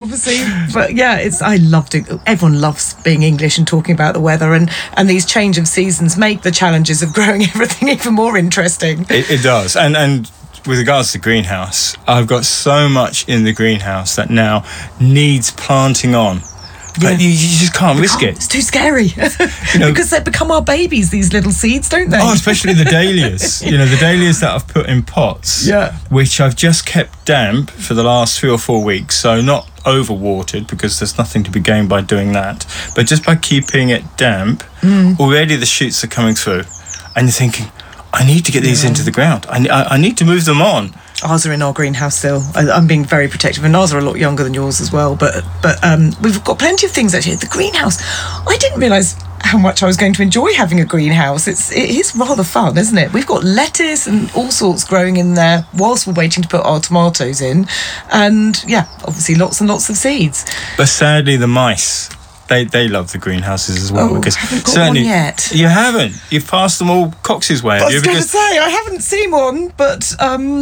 obviously. But yeah, I loved it. Everyone loves being English and talking about the weather, and these change of seasons make the challenges of growing everything even more interesting. It does. And with regards to greenhouse, I've got so much in the greenhouse that now needs planting on. But you just can't risk it. It's too scary. Because they become our babies, these little seeds, don't they? Oh, especially the dahlias. The dahlias that I've put in pots, which I've just kept damp for the last 3 or 4 weeks. So not overwatered, because there's nothing to be gained by doing that. But just by keeping it damp, already the shoots are coming through. And you're thinking, I need to get these into the ground. I need to move them on. Ours are in our greenhouse still. I'm being very protective, and ours are a lot younger than yours as well. But we've got plenty of things actually. The greenhouse, I didn't realise how much I was going to enjoy having a greenhouse. It is rather fun, isn't it? We've got lettuce and all sorts growing in there whilst we're waiting to put our tomatoes in, and obviously lots and lots of seeds. But sadly, the mice. They love the greenhouses as well. Because I haven't got certainly one yet. You haven't. You've passed them all Cox's way. I was going to say, I haven't seen one, but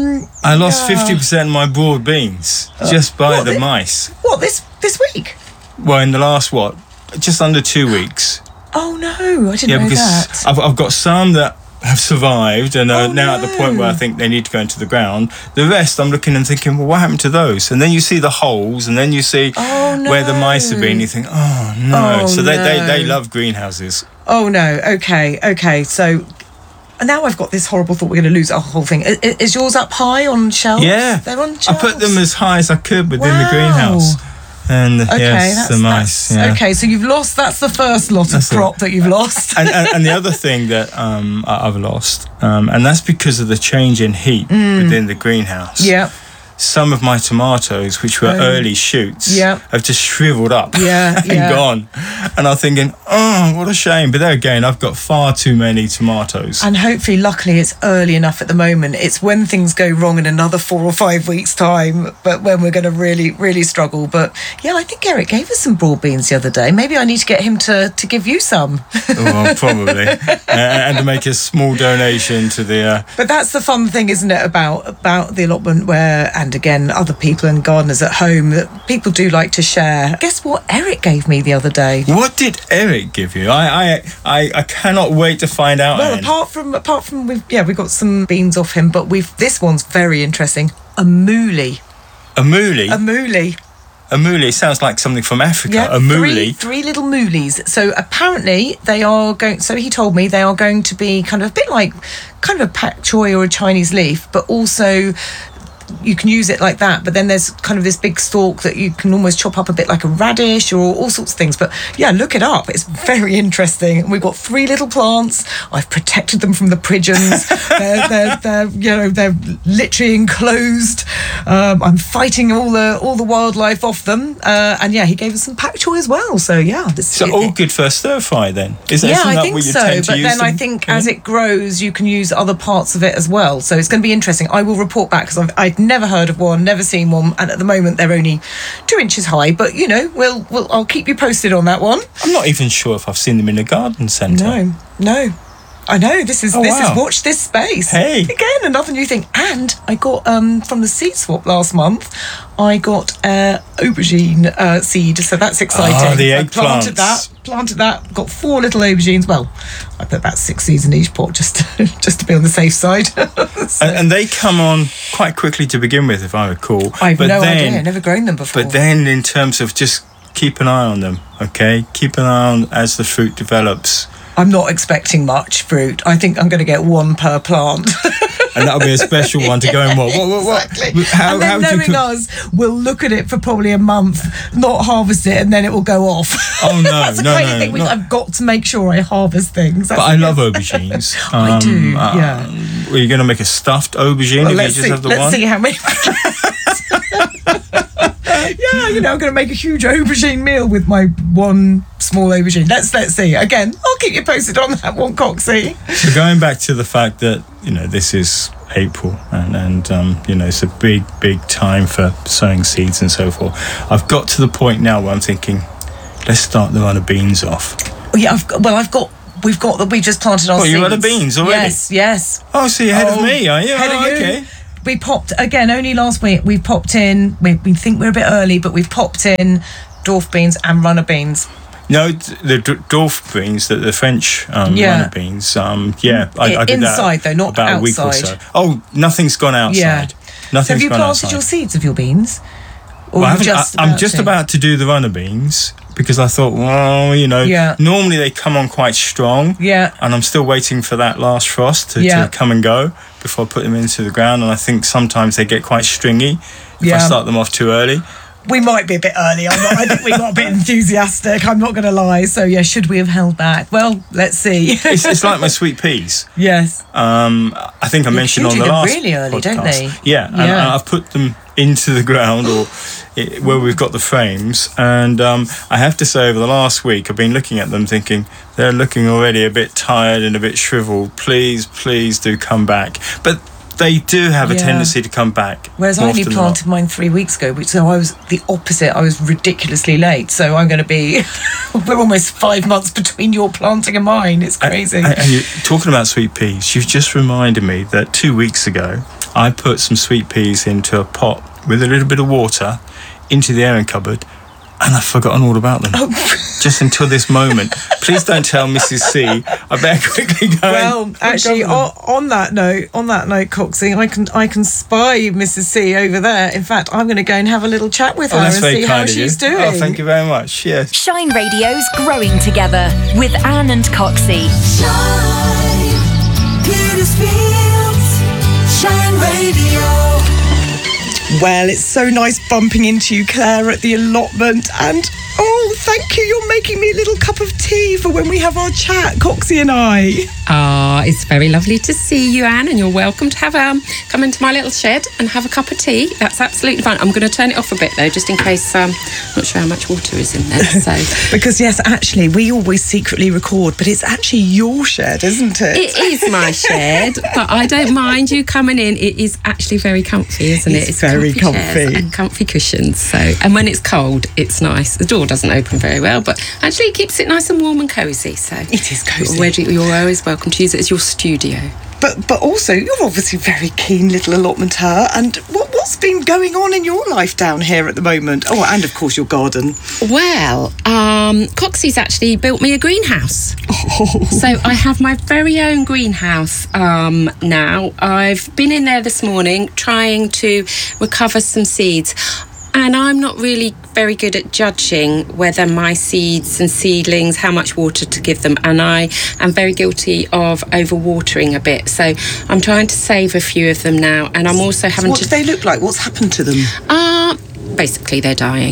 I lost 50% of my broad beans just by the mice. What, this week? Well, in the last just under 2 weeks. Oh no, I didn't know that. I've got some that have survived and are now at the point where I think they need to go into the ground. The rest, I'm looking and thinking, well, what happened to those? And then you see the holes, and then you see where the mice have been. You think, oh no. So they love greenhouses. Oh no. Okay. So now I've got this horrible thought we're going to lose our whole thing. Is yours up high on shelves? Yeah, they're on shelves. I put them as high as I could within the greenhouse. And yes, the mice. Okay, so you've lost. That's the first lot of crop that you've lost. and the other thing that I've lost, and that's because of the change in heat within the greenhouse. Yeah. Some of my tomatoes, which were early shoots, have just shriveled up and gone. And I'm thinking, oh, what a shame. But there again, I've got far too many tomatoes. And hopefully, luckily, it's early enough at the moment. It's when things go wrong in another 4 or 5 weeks' time, but when we're going to really, really struggle. But yeah, I think Eric gave us some broad beans the other day. Maybe I need to get him to give you some. Well, probably. And to make a small donation to the... But that's the fun thing, isn't it, about the allotment where... And again, other people and gardeners at home, that people do like to share. Guess what Eric gave me the other day? What did Eric give you? I cannot wait to find out. Well, apart from we got some beans off him, but this one's very interesting. A mooli. A mooli? A mooli. A mooli sounds like something from Africa. Yeah, a mooli. Three little moolies. So apparently they are going. So he told me they are going to be kind of a bit like kind of a pak choi or a Chinese leaf, but also you can use it like that. But then there's kind of this big stalk that you can almost chop up a bit like a radish or all sorts of things. But yeah, look it up. It's very interesting. We've got 3 little plants. I've protected them from the pigeons. they're literally enclosed. I'm fighting all the wildlife off them. And yeah, he gave us some pak choi as well. So yeah, all good for a stir fry then. Is that I think so. But then I think as it grows, you can use other parts of it as well. So it's going to be interesting. I will report back because I've never heard of one, never seen one, and at the moment they're only 2 inches high. But I'll keep you posted on that one. I'm not even sure if I've seen them in a garden centre. No. I know, this is watch this space. Hey. Again, another new thing. And I got, from the seed swap last month, I got aubergine seed, so that's exciting. Oh, the eggplants. Planted that, got 4 little aubergines. Well, I put about 6 seeds in each pot just to be on the safe side. So. And they come on quite quickly to begin with, if I recall. I've no idea, I've never grown them before. But then in terms of just keep an eye on them, okay? Keep an eye on as the fruit develops. I'm not expecting much fruit. I think I'm going to get 1 per plant. And that'll be a special one to go in what? Exactly. And then knowing us, we'll look at it for probably a month, not harvest it, and then it will go off. Oh, no. That's a crazy thing. I've got to make sure I harvest things. But I love aubergines. I do, yeah. Were you going to make a stuffed aubergine if you just have the one? Let's see how many... Yeah, I'm going to make a huge aubergine meal with my 1 small aubergine. Let's see. Again, I'll keep you posted on that one, Coxie. So going back to the fact that, this is April and it's a big time for sowing seeds and so forth. I've got to the point now where I'm thinking, let's start the run of beans off. Oh, yeah, we've got that we just planted our seeds. You run of beans already? Yes. Oh, so you're ahead of me, are you? Ahead of you. Okay. we popped again only last week. We popped in. We think we're a bit early, but we've popped in dwarf beans and runner beans. No, the dwarf beans, the French runner beans. I did inside that though, not about outside. a week or so. Oh, nothing's gone outside. Yeah. So have you planted your seeds of your beans? Or I'm just about to do the runner beans because I thought, normally they come on quite strong. Yeah. And I'm still waiting for that last frost to come and go before I put them into the ground. And I think sometimes they get quite stringy if I start them off too early. We might be a bit early. I think we got a bit enthusiastic. I'm not going to lie. So yeah, should we have held back? Well, let's see. It's like my sweet peas. Yes. I think I mentioned on the last really early, podcast. Don't they? Yeah, and I've put them into the ground or where we've got the frames, and I have to say over the last week I've been looking at them thinking they're looking already a bit tired and a bit shriveled. Please do come back. But they do have a tendency to come back. Whereas I only planted mine 3 weeks ago, so I was the opposite. I was ridiculously late. So I'm going to be... we're almost 5 months between your planting and mine. It's crazy. And you're talking about sweet peas, you've just reminded me that 2 weeks ago, I put some sweet peas into a pot with a little bit of water into the airing cupboard, and I've forgotten all about them. Just until this moment. Please don't tell Mrs. C. I better quickly go. Well, actually, on that note, Coxie, I can spy Mrs. C over there. In fact, I'm going to go and have a little chat with her and see how she's doing. Oh, thank you very much. Yes. Shine Radio's growing together with Anne and Coxie. Shine, Petersfield's Shine Radio. Well, it's so nice bumping into you, Claire, at the allotment. And, oh, thank you. You're making me a little cup of tea for when we have our chat, Coxie and I. It's very lovely to see you, Anne, and you're welcome to have come into my little shed and have a cup of tea. That's absolutely fine. I'm going to turn it off a bit, though, just in case I'm not sure how much water is in there. So because, yes, actually, we always secretly record, but it's actually your shed, isn't it? It is my shed, but I don't mind you coming in. It is actually very comfy, isn't it? It's very comfy. And comfy cushions. So, and when it's cold, it's nice. The door doesn't open very well, but actually it keeps it nice and warm and cosy. So it is cosy. You're always welcome to use it as your studio. But also, you're obviously a very keen little allotmenter. And what's been going on in your life down here at the moment? Oh, and of course your garden. Well, Coxie's actually built me a greenhouse. So I have my very own greenhouse now. I've been in there this morning trying to recover some seeds. And I'm not really very good at judging whether my seeds and seedlings, how much water to give them. And I am very guilty of overwatering a bit. So I'm trying to save a few of them now. And I'm also having What do they look like? What's happened to them? Basically, they're dying.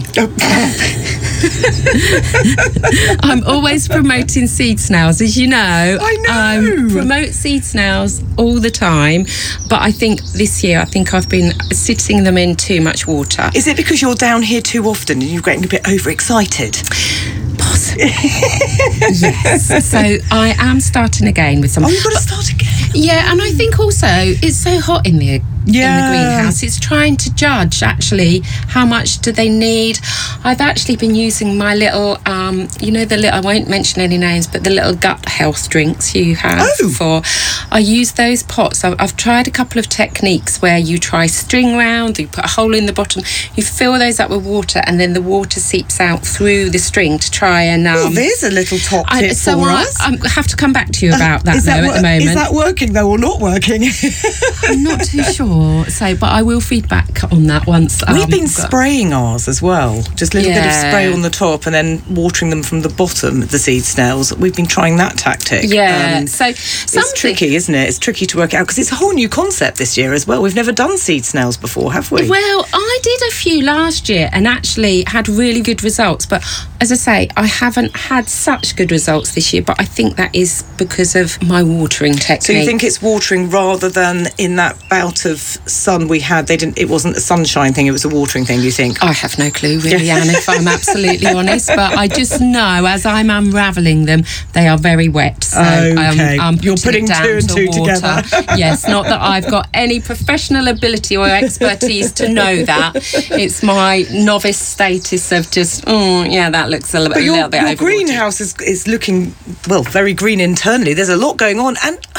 I'm always promoting seed snails, as you know. I know. I promote seed snails all the time, but I think this year, I've been sitting them in too much water. Is it because you're down here too often and you're getting a bit overexcited? Possibly. Yes. So I am starting again with some. Oh, you've got to start again. Yeah, and I think also it's so hot in the greenhouse. It's trying to judge actually how much do they need. I've actually been using my little, I won't mention any names, but the little gut health drinks you have I use those pots. I've tried a couple of techniques where you try string round, you put a hole in the bottom, you fill those up with water, and then the water seeps out through the string to try and. There's a little top tip for us. I have to come back to you about that though at the moment. Is that working though or not working? I'm not too sure. So, but I will feedback on that once. We've been spraying ours as well. Just a little bit of spray on the top and then watering them from the bottom, the seed snails. We've been trying that tactic. Yeah. It's tricky, isn't it? It's tricky to work out because it's a whole new concept this year as well. We've never done seed snails before, have we? Well, I did a few last year and actually had really good results. But as I say, I haven't had such good results this year. But I think that is because of my watering technique. So you think it's watering rather than in that bout of sun we had? It wasn't a sunshine thing, it was a watering thing, you think? I have no clue really, Anne, if I'm absolutely honest, but I just know as I'm unravelling them they are very wet, so I'm you're putting two and two together. Yes, not that I've got any professional ability or expertise to know that. It's my novice status of just that looks a little bit your greenhouse is looking very green internally. There's a lot going on, and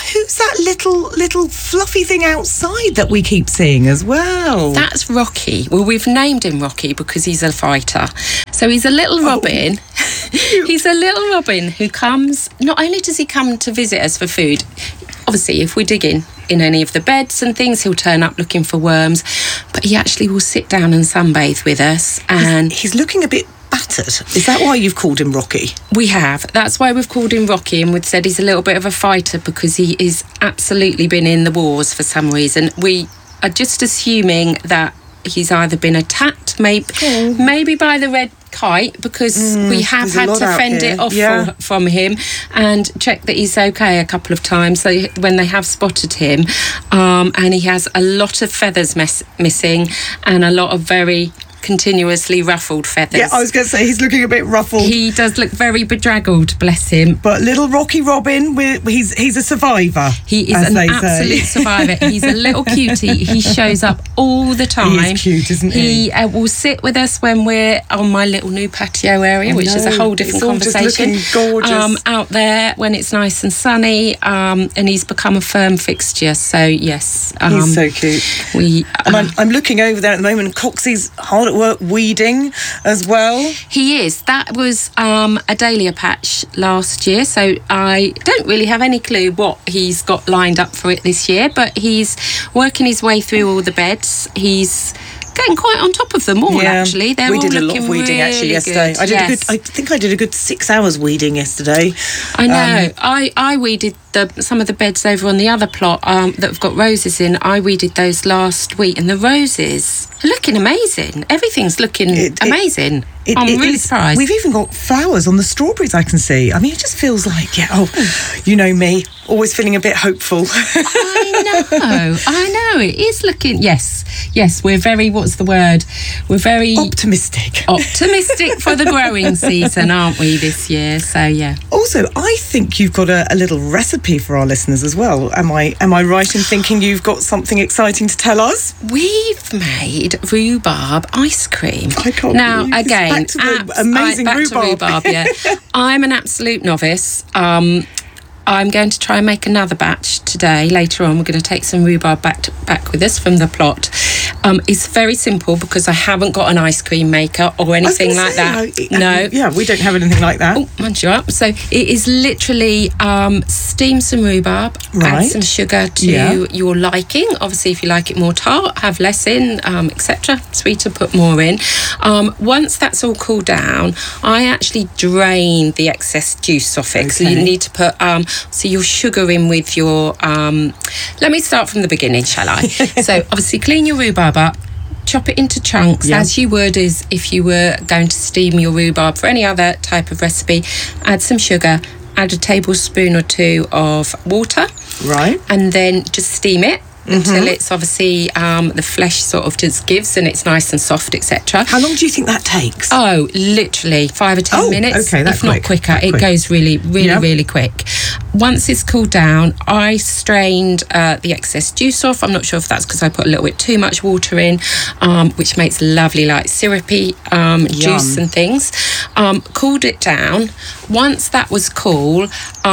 who's that little fluffy thing outside that we keep seeing as well? That's Rocky. Well, we've named him Rocky because he's a fighter. So he's a little robin. He's a little robin who comes, not only does he come to visit us for food, obviously if we dig in any of the beds and things, he'll turn up looking for worms, but he actually will sit down and sunbathe with us. And he's looking a bit battered. Is that why you've called him Rocky? We have. That's why we've called him Rocky, and we've said he's a little bit of a fighter because he is absolutely been in the wars for some reason. We are just assuming that he's either been attacked, maybe by the red kite, because we have had to fend it off from him and check that he's okay a couple of times. So when they have spotted him, and he has a lot of feathers missing and a lot of very continuously ruffled feathers. Yeah, I was going to say he's looking a bit ruffled. He does look very bedraggled, bless him. But little Rocky Robin, he's a survivor. He is an absolute survivor. He's a little cutie. He shows up all the time. He is cute, isn't he? He will sit with us when we're on my little new patio area, which is a whole different conversation. Just looking gorgeous. Out there when it's nice and sunny, and he's become a firm fixture. So yes, he's so cute. I'm looking over there at the moment. Coxie's hard at work weeding as well. He is. That was a dahlia patch last year, so I don't really have any clue what he's got lined up for it this year, but he's working his way through all the beds. He's getting quite on top of them all, actually. They're we all did a lot of weeding actually yesterday. I think I did a good 6 hours weeding yesterday. I know. I weeded some of the beds over on the other plot that have got roses in. I weeded those last week, and the roses are looking amazing. Everything's looking amazing. I'm really surprised. We've even got flowers on the strawberries, I can see. I mean, it just feels like, you know me, always feeling a bit hopeful. I know. It is looking, yes, we're very, what's the word? We're very... Optimistic. Optimistic for the growing season, aren't we, this year? So, yeah. Also, I think you've got a little recipe for our listeners as well. Am I right in thinking you've got something exciting to tell us? We've made rhubarb ice cream. I can't now, believe again, back to the amazing rhubarb. Yeah. I'm an absolute novice. I'm going to try and make another batch today. Later on, we're going to take some rhubarb back with us from the plot. It's very simple because I haven't got an ice cream maker or anything like that. No. Yeah, we don't have anything like that. Oh, mind you up. So it is literally steam some rhubarb, add some sugar to your liking. Obviously, if you like it more tart, have less in, etc. Sweeter, put more in. Once that's all cooled down, I actually drain the excess juice off it. Okay. So you need to put your sugar in with your... let me start from the beginning, shall I? So obviously clean your rhubarb up, chop it into chunks as you would as if you were going to steam your rhubarb for any other type of recipe. Add some sugar, add a tablespoon or 2 of water. Right. And then just steam it until it's obviously the flesh sort of just gives and it's nice and soft, etc. How long do you think that takes? Oh, literally 5 or 10 minutes. Okay, that's if not quicker. It goes really quick. Once it's cooled down, I strained the excess juice off. I'm not sure if that's because I put a little bit too much water in, which makes lovely, like syrupy juice and things. Cooled it down. Once that was cool,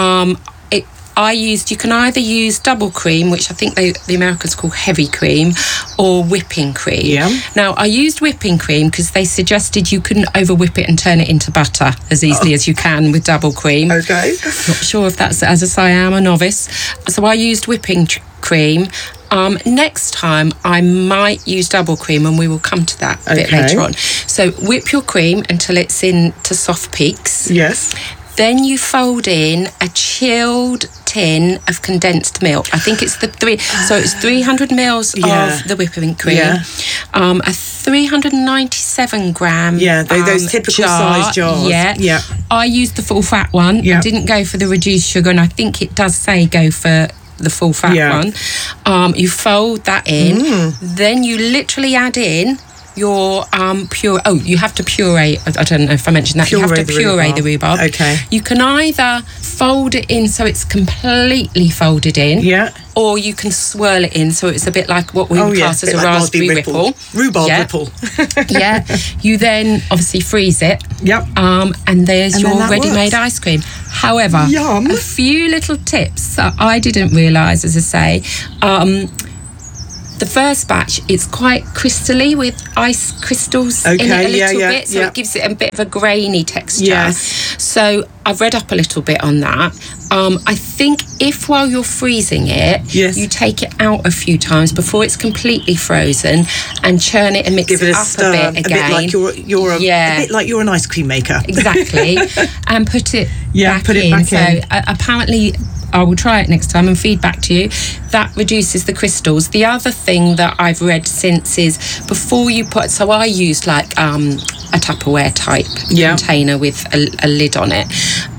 you can either use double cream, which I think the Americans call heavy cream, or whipping cream. Yeah. Now, I used whipping cream because they suggested you couldn't over whip it and turn it into butter as easily as you can with double cream. Okay. Not sure if that's, as I am a novice. So I used whipping cream. Next time I might use double cream, and we will come to that a bit later on. So whip your cream until it's into soft peaks. Yes. Then you fold in a chilled tin of condensed milk. I think it's it's 300 mils of the whipping cream. Yeah. A 397 gram. Yeah, those typical size jars. Yeah. I used the full fat one. I didn't go for the reduced sugar, and I think it does say go for the full fat one. You fold that in. Then you literally add in your you have to puree. I don't know if I mentioned that. You have to puree the rhubarb. Okay. You can either fold it in so it's completely folded in. Yeah. or you can swirl it in, so it's a bit like what we would class as a raspberry ripple. Rhubarb ripple. Yeah. You then obviously freeze it. Yep. And there's your that ready-made works. ice cream. However, Yum. a few little tips that I didn't realise, as I say. The first batch, it's quite crystally with ice crystals in it a little bit, so it gives it a bit of a grainy texture. Yes. So I've read up a little bit on that. I think if while you're freezing it, you take it out a few times before it's completely frozen and churn it and mix Give it a up stir, a bit again. a bit like you're an ice cream maker. Exactly. And put it back put it in. back So in. Apparently, I will try it next time and feed back to you. That reduces the crystals. The other thing that I've read since is before you put, so I used like a Tupperware type container with a lid on it.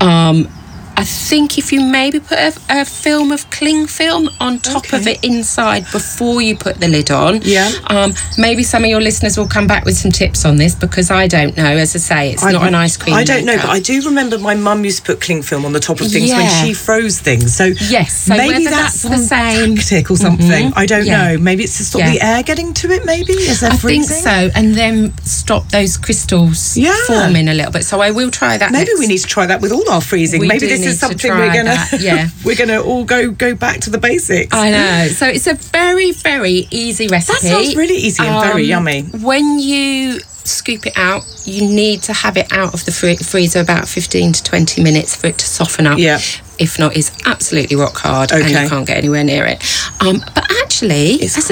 I think if you maybe put a film of cling film on top of it inside before you put the lid on. Maybe some of your listeners will come back with some tips on this, because I don't know. As I say, it's not an ice cream I don't know, maker. but I do remember my mum used to put cling film on the top of things when she froze things. So so maybe whether that's the same tactic or something. I don't know. Maybe it's to stop the Yeah. air getting to it. Maybe is there I freezing? think so, and then stop those crystals forming a little bit. So I will try that. Maybe next. we need to try that with all our freezing. We Maybe do this need is to something try we're gonna that, we're gonna all go back to the basics. I know. So it's a very, very easy recipe. That sounds really easy and very yummy. When you scoop it out, you need to have it out of the freezer about 15 to 20 minutes for it to soften up. Yeah. If not, it's absolutely rock hard and you can't get anywhere near it. But actually,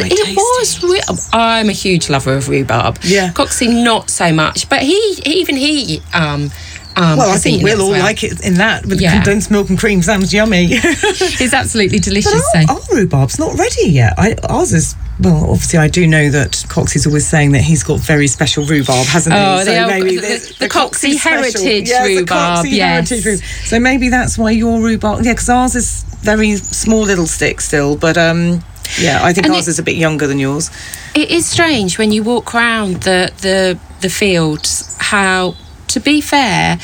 I'm a huge lover of rhubarb. Yeah. Coxie, not so much, but he well, I think we'll all like it in that with condensed milk and cream. Sounds yummy. It's absolutely delicious. But our rhubarb's not ready yet. Ours is. Well, obviously, I do know that Coxie's always saying that he's got very special rhubbarb, hasn't he? Oh, So maybe the Coxie heritage rhubarb. So maybe that's why your rhubarb. Yeah, because ours is very small little stick still, but I think ours is a bit younger than yours. It is strange when you walk around the fields how. To be fair,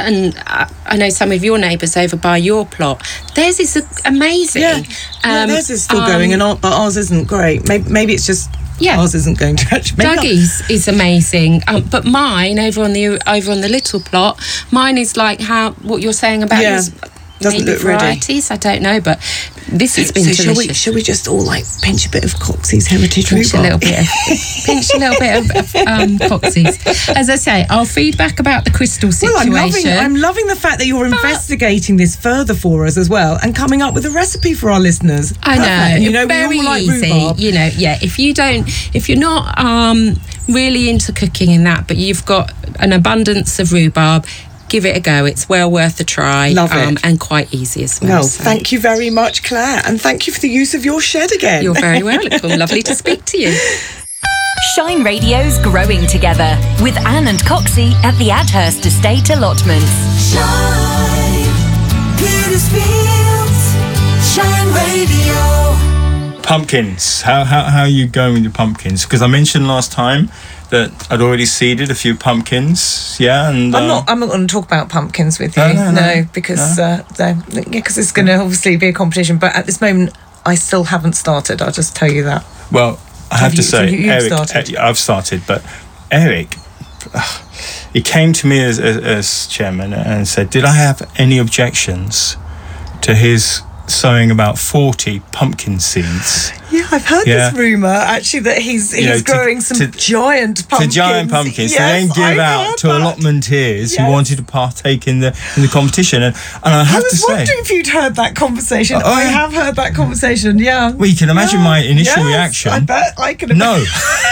I know some of your neighbours over by your plot, theirs is amazing. Yeah, theirs is still going, but ours isn't great. Maybe it's just ours isn't going to actually. Dougie's is amazing, but mine over on the little plot, mine is like what you're saying about yours. Doesn't maybe look ready. varieties, I don't know, but this has been delicious. Shall we just all pinch a bit of Coxie's heritage pinch rhubarb? Pinch a little bit of Coxie's. As I say, I'll feed back about the crystal situation. Well, I'm loving the fact that you're investigating this further for us as well and coming up with a recipe for our listeners. I know. Very we all like easy. Rhubarb. If you're not really into cooking in that, but you've got an abundance of rhubarb, give it a go. It's well worth a try. Love it. And quite easy as well. Well, thank you very much, Claire, and thank you for the use of your shed again. You're very welcome. Lovely to speak to you. Shine Radio's Growing Together with Anne and Coxie at the Adhurst Estate Allotments. Shine, Petersfield's Shine Radio. Pumpkins. How are you going with your pumpkins? Because I mentioned last time that I'd already seeded a few pumpkins. And I'm not going to talk about pumpkins with you. No, because it's going to obviously be a competition. But at this moment, I still haven't started. I'll just tell you that. Well, I have to say, you've Eric, started. I've started, but Eric, he came to me as chairman and said, did I have any objections to his sowing about 40 pumpkin seeds? Yeah, I've heard this rumour actually that he's growing some giant pumpkins. To giant pumpkins, to then give out to allotmenteers who wanted to partake in the competition. And I have to say, I was wondering if you'd heard that conversation. I have heard that conversation. Yeah. Well, you can imagine my initial reaction. I bet I can imagine.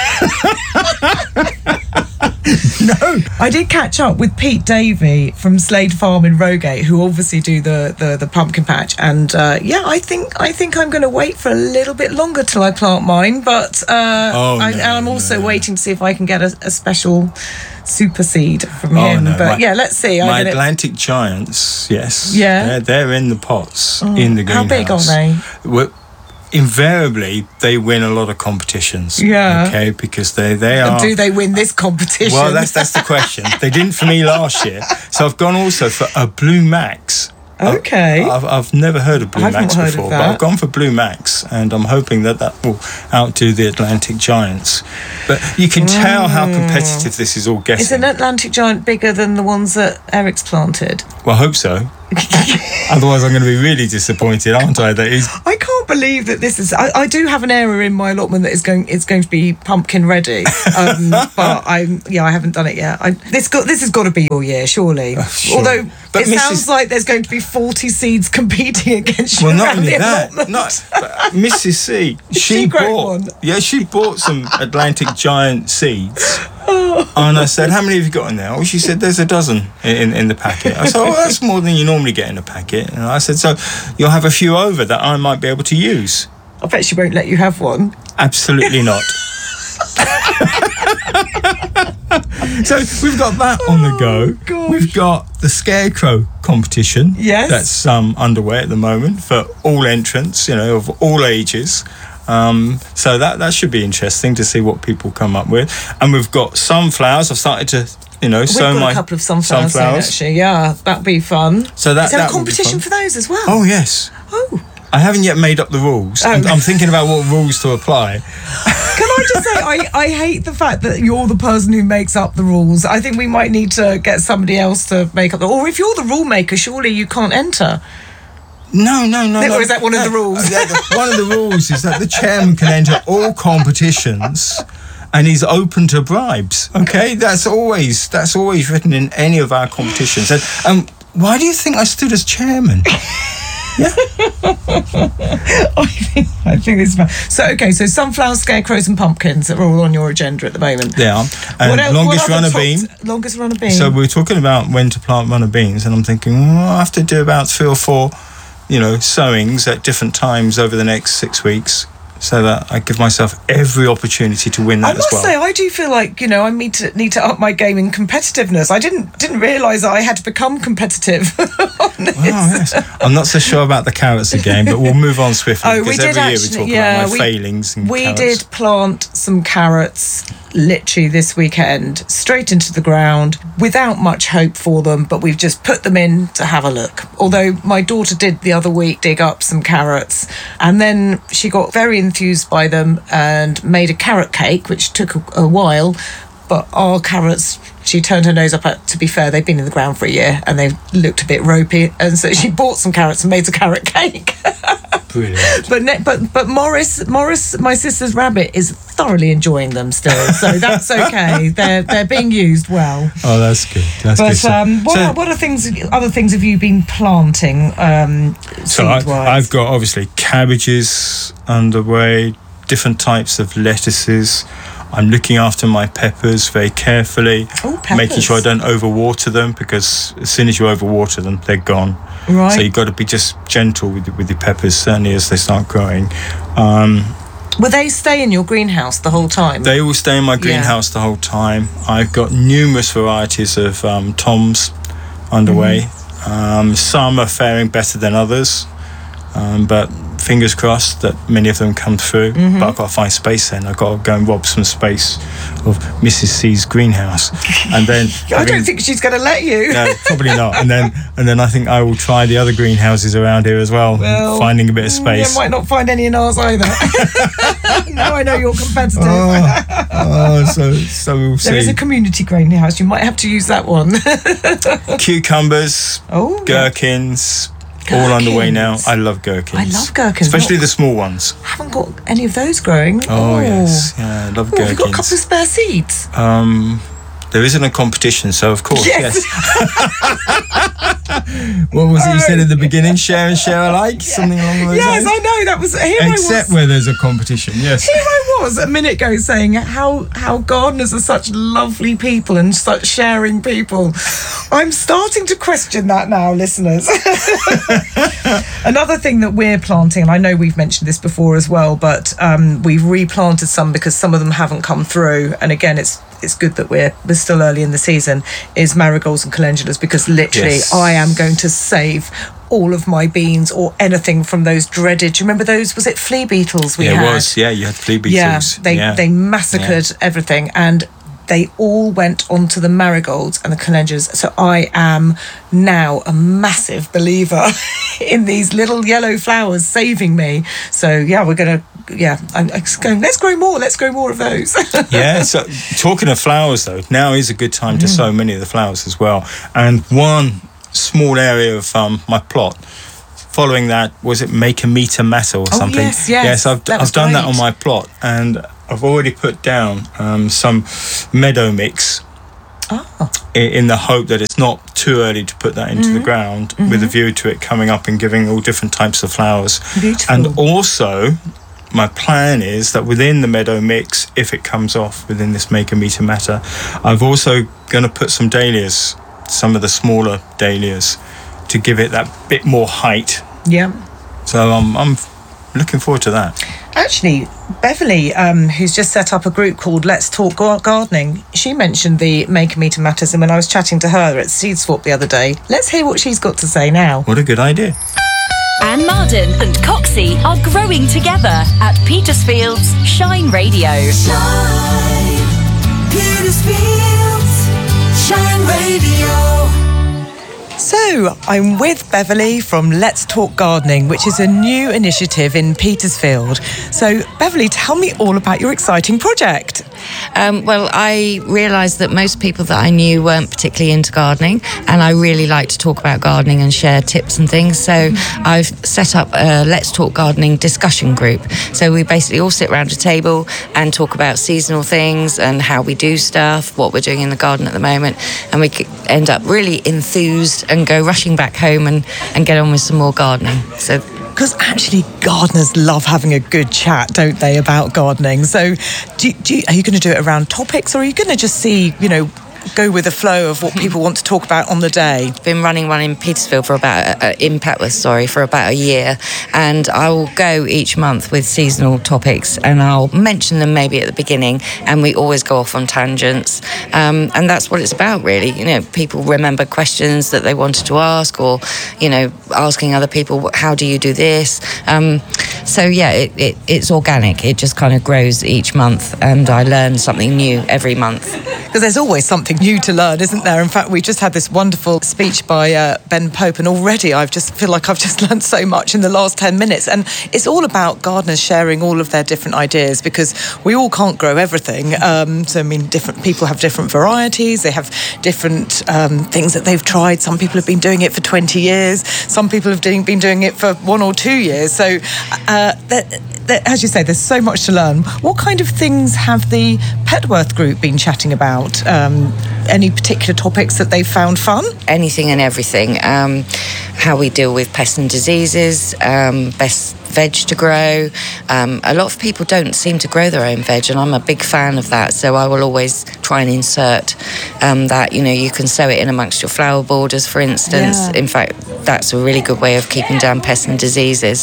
No. I did catch up with Pete Davey from Slade Farm in Rogate, who obviously do the pumpkin patch, and I think I'm going to wait for a little bit longer till I plant mine, but I'm also waiting to see if I can get a special super seed from him. No. But let's see. My Atlantic Giants, yes, yeah, they're in the pots in the greenhouse. How big are they? Invariably, they win a lot of competitions. Yeah. Okay, because they are. Do they win this competition? Well, that's the question. They didn't for me last year, so I've gone also for a Blue Max Okay. I've never heard of Blue I've Max not heard of before, but that. I've gone for Blue Max, and I'm hoping that will outdo the Atlantic Giants. But you can tell how competitive this is all getting. Is an Atlantic Giant bigger than the ones that Eric's planted? Well, I hope so. Otherwise, I'm going to be really disappointed, aren't I? That he's... I can't believe that this is. I do have an area in my allotment that is going. It's going to be pumpkin ready, but I haven't done it yet. This has got to be your year, surely. Sure. Although But it sounds like there's going to be 40 seeds competing against you. Well, not around only the that, allotment. Mrs. C. She grown one? Yeah, she bought some Atlantic Giant seeds. And I said, how many have you got in there? Oh, she said, there's a dozen in the packet. I said, oh, that's more than you normally get in a packet. And I said, so you'll have a few over that I might be able to use. I bet she won't let you have one. Absolutely not. So we've got that on the go. gosh. We've got the Scarecrow competition. Yes. That's underway at the moment for all entrants, of all ages. So that should be interesting to see what people come up with. And we've got sunflowers. I've started to, We've sow got my a couple of sunflowers. Actually, yeah, that'd be fun. So Is there a that would be competition fun. for those as well? Oh, yes. Oh. I haven't yet made up the rules. Oh. I'm thinking about what rules to apply. Can I just say, I hate the fact that you're the person who makes up the rules. I think we might need to get somebody else to make up or if you're the rule maker, surely you can't enter. No. Or is that one of the rules? One of the rules is that the chairman can enter all competitions and he's open to bribes. Okay? That's always written in any of our competitions. And why do you think I stood as chairman? Yeah. I think it's fun. So sunflowers, scarecrows and pumpkins are all on your agenda at the moment. They are. And longest runner bean. Longest runner bean. So we're talking about when to plant runner beans, and I'm thinking, I have to do about 3 or 4, sowings at different times over the next 6 weeks, so that I give myself every opportunity to win that as well. I must say, I do feel like I need to up my game in competitiveness. I didn't realise I had to become competitive on this. Wow, yes. I'm not so sure about the carrots again, but we'll move on swiftly because every year we talk about my failings and we carrots. did plant some carrots literally this weekend straight into the ground without much hope for them, but we've just put them in to have a look. Although my daughter did the other week dig up some carrots, and then she got very enthused by them and made a carrot cake, which took a while. But our carrots, she turned her nose up at. To be fair, they've been in the ground for a year and they looked a bit ropey, and so she bought some carrots and made a carrot cake. Brilliant. But Morris, my sister's rabbit, is thoroughly enjoying them still, so that's okay. They're being used well. Oh, that's good. That's good. What other things have you been planting? So I've got obviously cabbages underway, different types of lettuces. I'm looking after my peppers very carefully, making sure I don't overwater them, because as soon as you overwater them, they're gone. Right. So you've got to be just gentle with your peppers, certainly as they start growing. Will they stay in your greenhouse the whole time? They will stay in my greenhouse the whole time. I've got numerous varieties of toms underway. Some are faring better than others, but fingers crossed that many of them come through. But I've got to find space then. I've got to go and rob some space of Mrs. C's greenhouse. And then I don't think she's going to let you. No, probably not. And then I think I will try the other greenhouses around here as well, finding a bit of space. You might not find any in ours either. Now I know you're competitive. So we'll see. There is a community greenhouse. You might have to use that one. Cucumbers, gherkins. All underway now. I love gherkins. I love gherkins. Especially the small ones. I haven't got any of those growing. Oh, yes. Yeah, I love gherkins. Have you got a couple of spare seeds? There isn't a competition, so of course, yes. What was it you said at the beginning? Share and share alike? Something along those lines? Yes, I know. That was... Except where there's a competition, yes. Here I was a minute ago saying how gardeners are such lovely people and such sharing people. I'm starting to question that now, listeners. Another thing that we're planting, and I know we've mentioned this before as well, but we've replanted some because some of them haven't come through. And again, it's good that we're still early in the season, is marigolds and calendulas, because literally I am going to save all of my beans or anything from those dreaded, do you remember those, was it flea beetles we had? Yeah, it was. Yeah, you had flea beetles. Yeah, they massacred everything, and they all went onto the marigolds and the calendula's. So I am now a massive believer in these little yellow flowers saving me. So yeah, we're going to, I'm going, let's grow more of those. Yeah, so talking of flowers though, now is a good time to sow many of the flowers as well. And one small area of my plot, following that, was it Make a Meter Matter or something? Yes, I've done that on my plot, and I've already put down some meadow mix in the hope that it's not too early to put that into the ground, with a view to it coming up and giving all different types of flowers. Beautiful. And also, my plan is that within the meadow mix, if it comes off within this Make a Meter Matter, I've also going to put some dahlias, some of the smaller dahlias, to give it that bit more height. Yeah. So I'm looking forward to that. Actually, Beverly, who's just set up a group called Let's Talk Gardening, she mentioned the Make a Meter Matters, and when I was chatting to her at Seed Swap the other day, let's hear what she's got to say now. What a good idea. Anne Marden and Coxie are growing together at Petersfield's Shine Radio. Shine, Petersfield's Shine Radio. So, I'm with Beverly from Let's Talk Gardening, which is a new initiative in Petersfield. So, Beverly, tell me all about your exciting project. Well, I realised that most people that I knew weren't particularly into gardening, and I really like to talk about gardening and share tips and things. So I've set up a Let's Talk Gardening discussion group. So we basically all sit around a table and talk about seasonal things and how we do stuff, what we're doing in the garden at the moment, and we end up really enthused and go rushing back home and get on with some more gardening. So. Because actually, gardeners love having a good chat, don't they, about gardening? So are you going to do it around topics, or are you going to just see, go with the flow of what people want to talk about on the day? Been running one in Petersfield for in Petworth, for about a year, and I will go each month with seasonal topics, and I'll mention them maybe at the beginning, and we always go off on tangents, and that's what it's about, really. People remember questions that they wanted to ask, or asking other people, how do you do this? So yeah, it's organic. It just kind of grows each month, and I learn something new every month. Because there's always something new to learn, isn't there? In fact, we just had this wonderful speech by Ben Pope, and already I just feel like I've just learned so much in the last 10 minutes. And it's all about gardeners sharing all of their different ideas, because we all can't grow everything. Different people have different varieties. They have different things that they've tried. Some people have been doing it for 20 years. Some people have been doing it for 1 or 2 years. So, as you say, there's so much to learn. What kind of things have the Petworth group been chatting about? Any particular topics that they've found fun? Anything and everything. How we deal with pests and diseases, best veg to grow. A lot of people don't seem to grow their own veg, and I'm a big fan of that, so I will always try and insert that, you can sow it in amongst your flower borders, for instance. Yeah. In fact, that's a really good way of keeping down pests and diseases.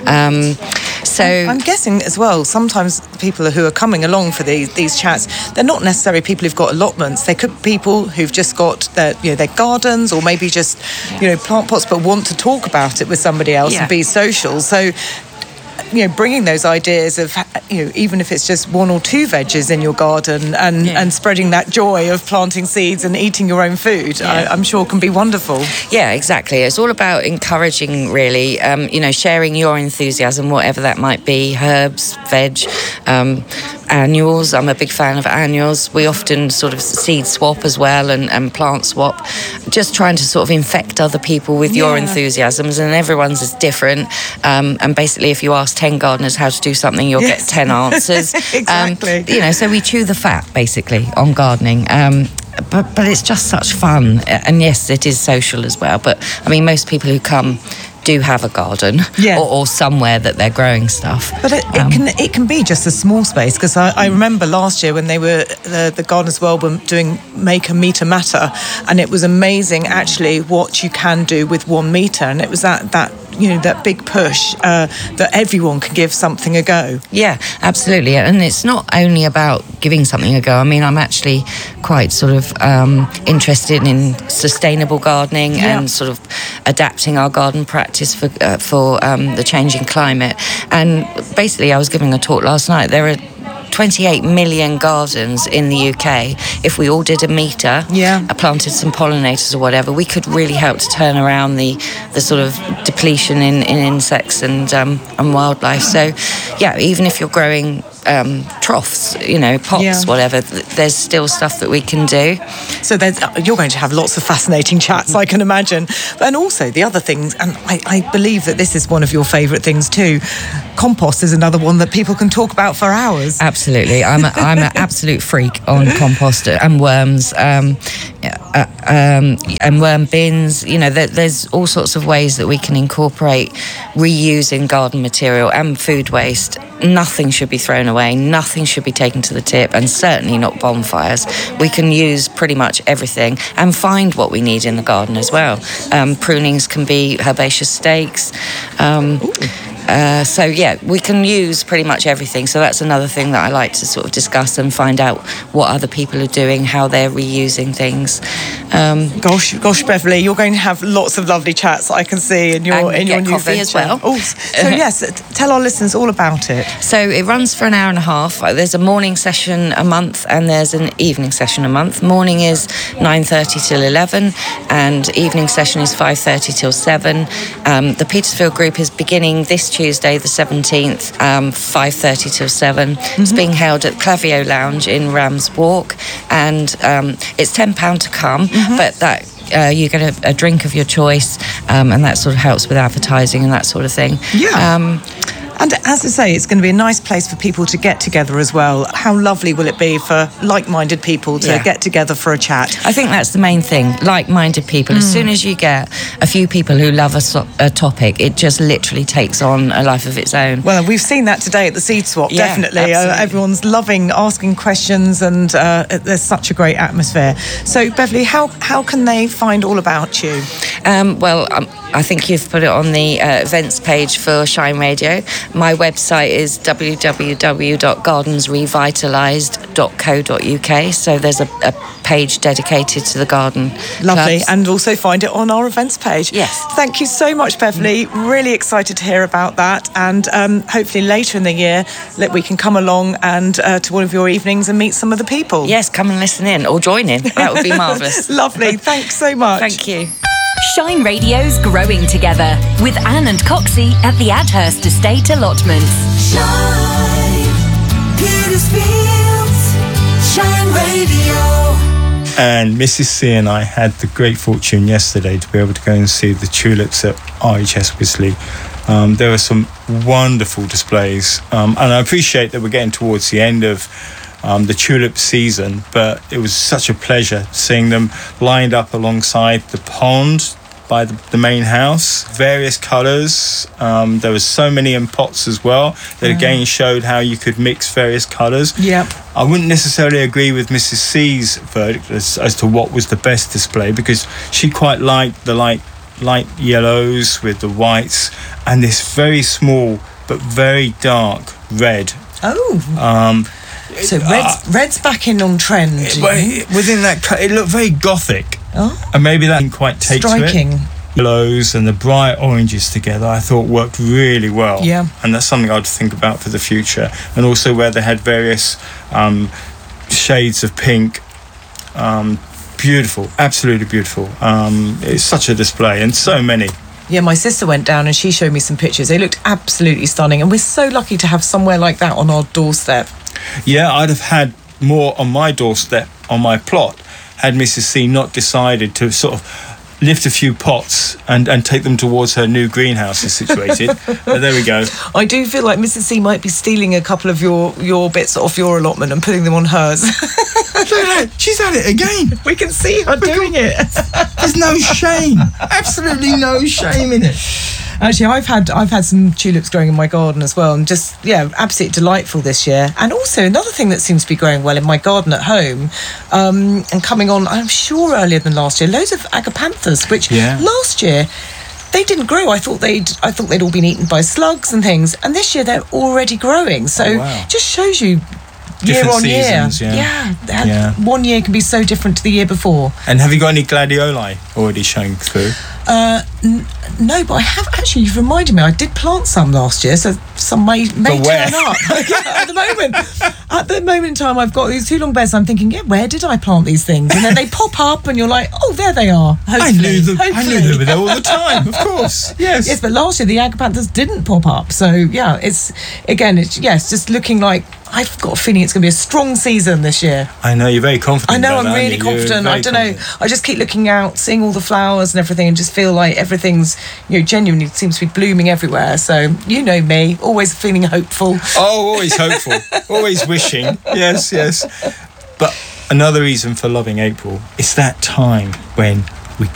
So I'm guessing as well, sometimes people who are coming along for these chats, they're not necessarily people who've got allotments. They could be people who've just got their gardens, or maybe just plant pots, but want to talk about it with somebody else and be social. So bringing those ideas of, even if it's just 1 or 2 veggies in your garden, and spreading that joy of planting seeds and eating your own food, I'm sure can be wonderful. Yeah, exactly. It's all about encouraging, really, sharing your enthusiasm, whatever that might be, herbs, veg, annuals. I'm a big fan of annuals. We often sort of seed swap as well, and plant swap, just trying to sort of infect other people with your enthusiasms, and everyone's is different. And basically, if you ask 10 gardeners how to do something, you'll get 10 answers. Exactly. So we chew the fat, basically, on gardening. But it's just such fun. And yes, it is social as well. But, most people who come do have a garden or somewhere that they're growing stuff. But it can be just a small space, because I remember last year when they were the Gardeners World were doing Make a Meter Matter, and it was amazing actually what you can do with 1 metre, and it was that big push that everyone can give something a go. Yeah, absolutely. And it's not only about giving something a go. I'm actually quite sort of interested in sustainable gardening and sort of adapting our garden practice for the changing climate. And basically, I was giving a talk last night. There are 28 million gardens in the UK. If we all did a metre, planted some pollinators or whatever, we could really help to turn around the sort of depletion in insects and wildlife. So, yeah, even if you're growing troughs, pots, whatever, there's still stuff that we can do. So you're going to have lots of fascinating chats, I can imagine. And also the other things, and I believe that this is one of your favourite things too, compost is another one that people can talk about for hours. Absolutely. I'm an absolute freak on compost and worms, and worm bins. There's all sorts of ways that we can incorporate reusing garden material and food waste. Nothing should be thrown away, nothing should be taken to the tip, and certainly not bonfires. We can use pretty much everything and find what we need in the garden as well. Prunings can be herbaceous stakes. So we can use pretty much everything. So that's another thing that I like to sort of discuss and find out what other people are doing, how they're reusing things. Gosh, Beverly, you're going to have lots of lovely chats, I can see, in your new coffee venture as well. Oh, so yes, tell our listeners all about it. So it runs for an hour and a half. There's a morning session a month and there's an evening session a month. Morning is 9:30 till 11 and evening session is 5:30 till 7. The Petersfield group is beginning this Tuesday the 17th, 5:30 till 7. It's being held at Clavio Lounge in Rams Walk, and it's £10 to come, but that you get a drink of your choice, and that sort of helps with advertising and that sort of thing. And as I say, it's going to be a nice place for people to get together as well. How lovely will it be for like-minded people to get together for a chat? I think that's the main thing, like-minded people. As soon as you get a few people who love a topic, it just literally takes on a life of its own. Well, we've seen that today at the Seed Swap, definitely. Everyone's loving asking questions, and there's such a great atmosphere. So, Beverly, how can they find all about you? I think you've put it on the events page for Shine Radio. My website is www.gardensrevitalised.co.uk. So there's a page dedicated to the garden. Lovely. Clubs. And also find it on our events page. Yes. Thank you so much, Beverly. Really excited to hear about that. And hopefully later in the year, we can come along and to one of your evenings and meet some of the people. Yes, come and listen in or join in. That would be marvellous. Lovely. Thanks so much. Thank you. Shine Radio's Growing Together with Anne and Coxie at the Adhurst Estate Allotments. Shine, Petersfield's Shine Radio. And Mrs. C and I had the great fortune yesterday to be able to go and see the tulips at RHS Wisley. There were some wonderful displays, and I appreciate that we're getting towards the end of the tulip season, but it was such a pleasure seeing them lined up alongside the pond by the main house, various colours. There was so many in pots as well that again showed how you could mix various colours. I wouldn't necessarily agree with Mrs. C's verdict as to what was the best display, because she quite liked the light yellows with the whites and this very small but very dark red. So red's back in on trend. Within that, it looked very gothic. And maybe that didn't quite take striking. To it. Yellows and the bright oranges together, I thought worked really well. And that's something I'd think about for the future. And also where they had various shades of pink. Beautiful, absolutely beautiful. It's such a display, and so many. Yeah, my sister went down and she showed me some pictures. They looked absolutely stunning, and we're so lucky to have somewhere like that on our doorstep. Yeah, I'd have had more on my doorstep, on my plot, had Mrs. C not decided to sort of lift a few pots and take them towards her new greenhouse is situated. But there we go. I do feel like Mrs. C might be stealing a couple of your bits off your allotment and putting them on hers. She's at it again. We can see her doing it. There's no shame. Absolutely no shame in it. Actually, I've had some tulips growing in my garden as well, and just, absolutely delightful this year. And also another thing that seems to be growing well in my garden at home, and coming on, I'm sure earlier than last year, loads of agapanthus, which last year they didn't grow. I thought they'd all been eaten by slugs and things, and this year they're already growing. So it just shows you year on seasons, year. One year can be so different to the year before. And have you got any gladioli already showing through? No, but I have actually. You've reminded me. I did plant some last year, so some may turn up. At the moment in time, I've got these 2 long beds. I'm thinking, where did I plant these things? And then they pop up, and you're like, oh, there they are. I knew they were there all the time. Of course, yes. Yes, but last year the agapanthus didn't pop up. So yeah, it's just looking like. I've got a feeling it's going to be a strong season this year. I know, you're very confident. I know, I'm really confident. I don't know. I just keep looking out, seeing all the flowers and everything, and just feel like everything's, genuinely seems to be blooming everywhere. So, you know me, always feeling hopeful. Oh, always hopeful. Always wishing. Yes. But another reason for loving April is that time when